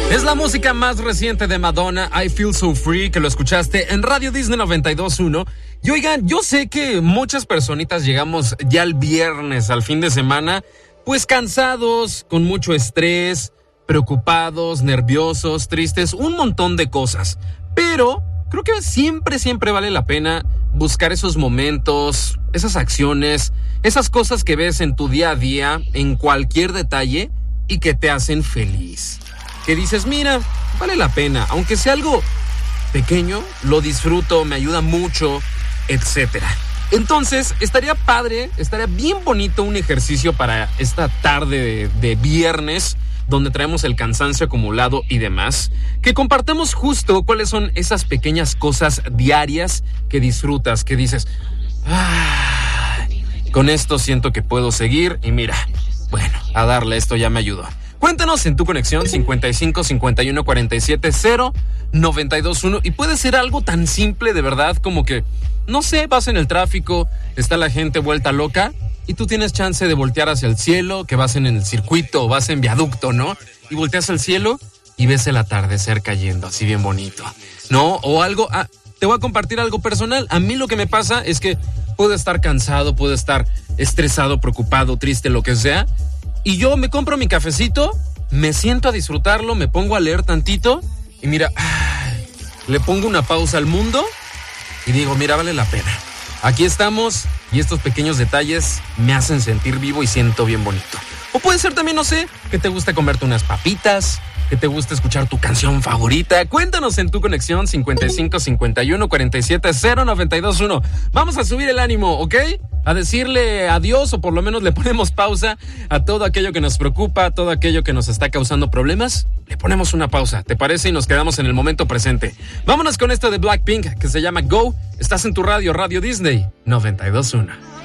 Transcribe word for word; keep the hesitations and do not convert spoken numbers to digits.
Es la música más reciente de Madonna, I Feel So Free, que lo escuchaste en Radio Disney noventa y dos punto uno. Y oigan, yo sé que muchas personitas llegamos ya el viernes, al fin de semana, pues cansados, con mucho estrés, preocupados, nerviosos, tristes, un montón de cosas. Pero creo que siempre, siempre vale la pena buscar esos momentos, esas acciones, esas cosas que ves en tu día a día, en cualquier detalle y que te hacen feliz. Que dices, mira, vale la pena, aunque sea algo pequeño, lo disfruto, me ayuda mucho, etcétera. Entonces, estaría padre, estaría bien bonito un ejercicio para esta tarde de, de viernes, donde traemos el cansancio acumulado y demás, que compartamos justo cuáles son esas pequeñas cosas diarias que disfrutas, que dices, ah, con esto siento que puedo seguir y mira, bueno, a darle, esto ya me ayudó. Cuéntanos en tu conexión cincuenta y cinco cincuenta y uno cuarenta y siete cero noventa y dos uno y puede ser algo tan simple de verdad como que, no sé, vas en el tráfico, está la gente vuelta loca y tú tienes chance de voltear hacia el cielo, que vas en el circuito o vas en viaducto, ¿no? Y volteas al cielo y ves el atardecer cayendo así bien bonito, ¿no? O algo, ah, te voy a compartir algo personal. A mí lo que me pasa es que puedo estar cansado, puedo estar estresado, preocupado, triste, lo que sea. Y yo me compro mi cafecito, me siento a disfrutarlo, me pongo a leer tantito y mira, ay, le pongo una pausa al mundo y digo, mira, vale la pena. Aquí estamos y estos pequeños detalles me hacen sentir vivo y siento bien bonito. O puede ser también, no sé, que te gusta comerte unas papitas, que te gusta escuchar tu canción favorita. Cuéntanos en tu conexión cincuenta y cinco cincuenta y uno cuarenta y siete cero noventa y dos uno. Vamos a subir el ánimo, ¿ok? A decirle adiós o por lo menos le ponemos pausa a todo aquello que nos preocupa, todo aquello que nos está causando problemas. Le ponemos una pausa, ¿te parece? Y nos quedamos en el momento presente. Vámonos con esto de Blackpink que se llama Go. Estás en tu radio, Radio Disney noventa y dos punto uno.